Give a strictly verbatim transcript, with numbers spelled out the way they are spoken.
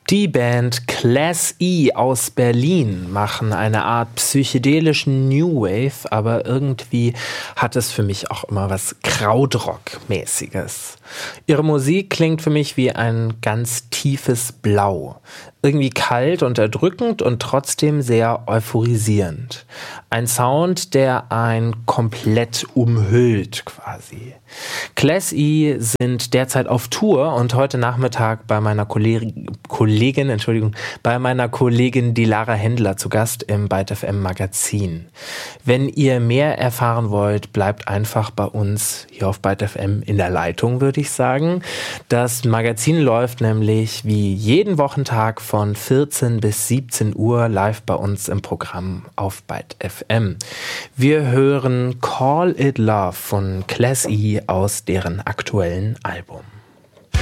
Die Band Class E aus Berlin machen eine Art psychedelischen New Wave, aber irgendwie hat es für mich auch immer was Krautrock-mäßiges. Ihre Musik klingt für mich wie ein ganz tiefes Blau. Irgendwie kalt und erdrückend und trotzdem sehr euphorisierend. Ein Sound, der einen komplett umhüllt quasi. Class E sind derzeit auf Tour und heute Nachmittag bei meiner Kollegin, Kollegin, Entschuldigung, bei meiner Kollegin Dilara Händler zu Gast im Byte F M Magazin. Wenn ihr mehr erfahren wollt, bleibt einfach bei uns hier auf Byte F M in der Leitung, würde ich sagen. Das Magazin läuft nämlich wie jeden Wochentag von vierzehn bis siebzehn Uhr live bei uns im Programm auf Byte F M. Wir hören Call It Love von Class E aus deren aktuellen Album.